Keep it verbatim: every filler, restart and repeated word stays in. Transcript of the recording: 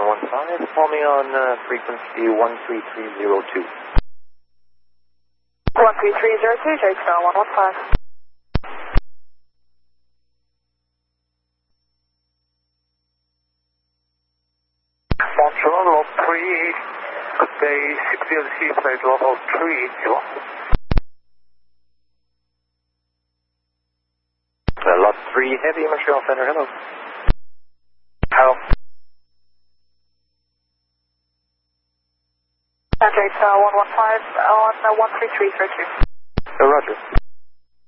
one five, call me on uh, frequency one three three zero two. one three three zero two, J X L one one five. Montreal level three, good day, six zero C flight level three zero. Uh, lot three heavy, Montreal Center, hello. Hello. J X L one one five on one three three zero two. Uh, roger.